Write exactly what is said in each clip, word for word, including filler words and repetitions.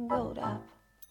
build up.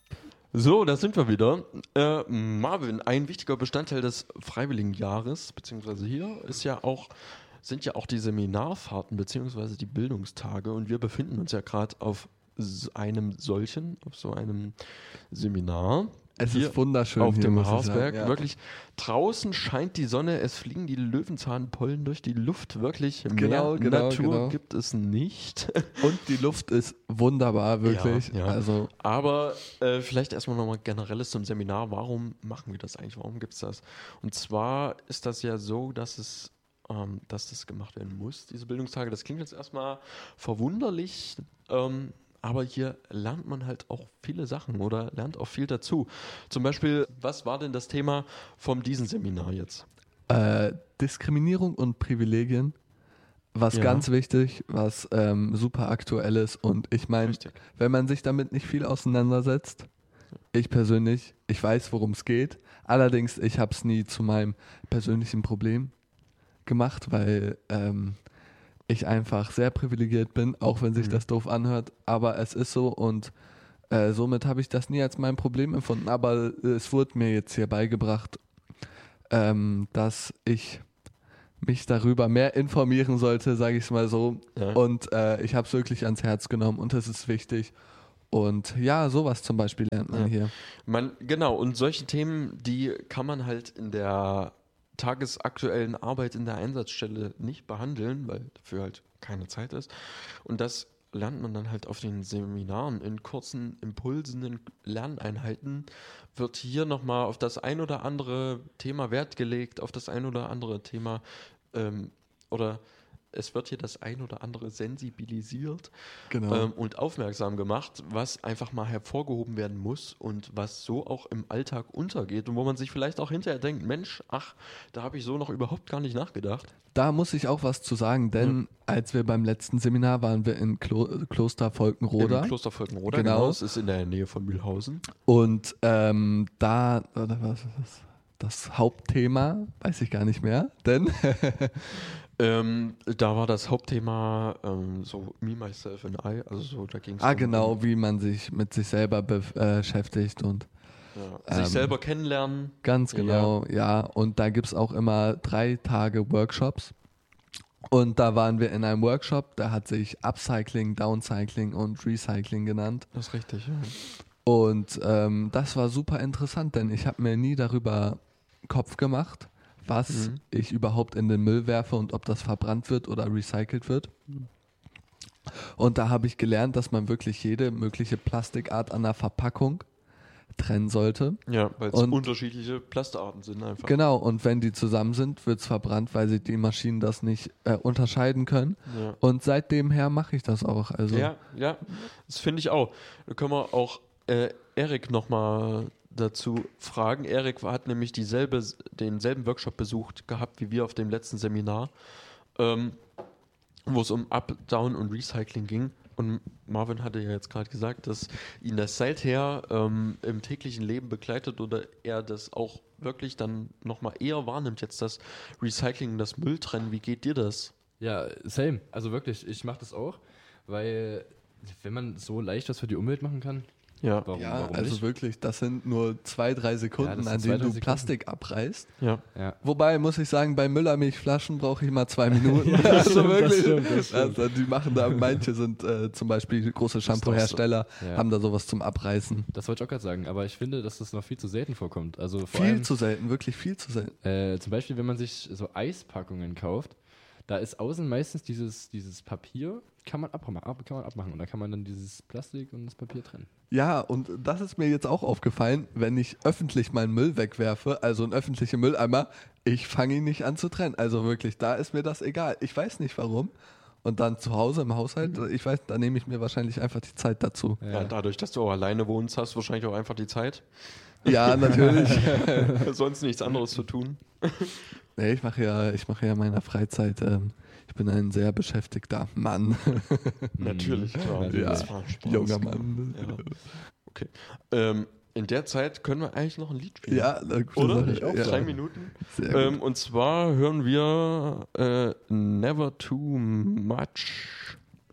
So, da sind wir wieder. Äh, Marvin, ein wichtiger Bestandteil des Freiwilligenjahres, beziehungsweise hier ist ja auch, sind ja auch die Seminarfahrten, beziehungsweise die Bildungstage. Und wir befinden uns ja gerade auf s- einem solchen, auf so einem Seminar. Es Hier ist wunderschön auf hier, dem muss ich Hausberg. sagen, ja. Wirklich, draußen scheint die Sonne, es fliegen die Löwenzahnpollen durch die Luft. Wirklich, Genau, mehr genau, Natur genau. gibt es nicht. Und die Luft ist wunderbar, wirklich. Ja, ja. Also Aber äh, vielleicht erstmal nochmal Generelles zum Seminar. Warum machen wir das eigentlich? Warum gibt es das? Und zwar ist das ja so, dass es, ähm, dass das gemacht werden muss, diese Bildungstage. Das klingt jetzt erstmal verwunderlich, ähm, aber hier lernt man halt auch viele Sachen oder lernt auch viel dazu. Zum Beispiel, was war denn das Thema von diesem Seminar jetzt? äh, Diskriminierung und Privilegien, was Ja. ganz wichtig, was ähm, super aktuell ist. Und ich meine, Richtig. wenn man sich damit nicht viel auseinandersetzt, ich persönlich, ich weiß, worum es geht. Allerdings, ich habe es nie zu meinem persönlichen Problem gemacht, weil ähm, ich einfach sehr privilegiert bin, auch wenn sich Mhm. das doof anhört. Aber es ist so und äh, somit habe ich das nie als mein Problem empfunden. Aber äh, es wurde mir jetzt hier beigebracht, ähm, dass ich mich darüber mehr informieren sollte, sage ich es mal so. Ja. Und äh, ich habe es wirklich ans Herz genommen und es ist wichtig. Und ja, sowas zum Beispiel lernt man Ja. hier. Man, genau, und solche Themen, die kann man halt in der tagesaktuellen Arbeit in der Einsatzstelle nicht behandeln, weil dafür halt keine Zeit ist. Und das lernt man dann halt auf den Seminaren in kurzen Impulsen, in Lerneinheiten, wird hier nochmal auf das ein oder andere Thema Wert gelegt, auf das ein oder andere Thema ähm, oder es wird hier das ein oder andere sensibilisiert Genau. ähm, und aufmerksam gemacht, was einfach mal hervorgehoben werden muss und was so auch im Alltag untergeht und wo man sich vielleicht auch hinterher denkt, Mensch, ach, da habe ich so noch überhaupt gar nicht nachgedacht. Da muss ich auch was zu sagen, denn als wir beim letzten Seminar waren wir in Klo Kloster Volkenroda Im Kloster Volkenroda, Genau. genau. Das ist in der Nähe von Mühlhausen. und ähm, da, oder was ist das? Das Hauptthema, weiß ich gar nicht mehr, denn Ähm, da war das Hauptthema ähm, so Me, Myself and I, also so, da ging es ah genau, wie man sich mit sich selber beschäftigt und ja, sich ähm, selber kennenlernen. ganz genau, ja. Und da gibt es auch immer drei Tage Workshops. Und da waren wir in einem Workshop, der hat sich Upcycling, Downcycling und Recycling genannt. Das ist richtig, ja. Und ähm, das war super interessant, denn ich habe mir nie darüber Kopf gemacht, was Mhm. ich überhaupt in den Müll werfe und ob das verbrannt wird oder recycelt wird. Und da habe ich gelernt, dass man wirklich jede mögliche Plastikart an der Verpackung trennen sollte. Ja, weil es Und- unterschiedliche Plastarten sind einfach. Genau, und wenn die zusammen sind, wird es verbrannt, weil sie die Maschinen das nicht äh, unterscheiden können. Ja. Und seitdem her mache ich das auch. Also Ja, ja, das finde ich auch. Da können wir auch äh, Erik nochmal dazu fragen. Erik hat nämlich dieselbe, denselben Workshop besucht gehabt wie wir auf dem letzten Seminar, ähm, wo es um Up, Down und Recycling ging. Und Marvin hatte ja jetzt gerade gesagt, dass ihn das seither ähm, im täglichen Leben begleitet oder er das auch wirklich dann nochmal eher wahrnimmt, jetzt das Recycling und das Mülltrennen. Wie geht dir das? Ja, same. Also wirklich, ich mache das auch, weil wenn man so leicht was für die Umwelt machen kann, Ja, warum, Ja, warum also nicht? wirklich, das sind nur zwei, drei Ja, Sekunden, das sind an zwei, denen drei du Sekunden. Plastik abreißt. ja. Ja. Wobei, muss ich sagen, bei Müllermilchflaschen brauche ich mal zwei Minuten. Ja, das also stimmt, das wirklich. stimmt, das stimmt. Also die machen da, manche sind äh, zum Beispiel große Shampoo-Hersteller, Ja. haben da sowas zum Abreißen. Das wollte ich auch gerade sagen, aber ich finde, dass das noch viel zu selten vorkommt. Also vor Viel allem, zu selten, wirklich viel zu selten. äh, zum Beispiel, wenn man sich so Eispackungen kauft, da ist außen meistens dieses, dieses Papier, kann man, abmachen, ab, kann man abmachen und da kann man dann dieses Plastik und das Papier trennen. Ja, und das ist mir jetzt auch aufgefallen, wenn ich öffentlich meinen Müll wegwerfe, also ein öffentlicher Mülleimer, ich fange ihn nicht an zu trennen. Also wirklich, da ist mir das egal. Ich weiß nicht warum. Und dann zu Hause im Haushalt, ich weiß, da nehme ich mir wahrscheinlich einfach die Zeit dazu. Ja, dadurch, dass du auch alleine wohnst, hast du wahrscheinlich auch einfach die Zeit, Ja, natürlich. sonst nichts anderes zu tun. Nee, ich mache ja, ich mache ja in meiner Freizeit, ähm, ich bin ein sehr beschäftigter Mann. Natürlich, klar. Natürlich. Das war Spaß. Junger Mann. Ja. Okay. Ähm, in der Zeit können wir eigentlich noch ein Lied spielen. Ja, eine gute Oder? Sache. Ich auch. Ja. Drei Minuten. Sehr Ähm, gut. und zwar hören wir äh, Never Too Much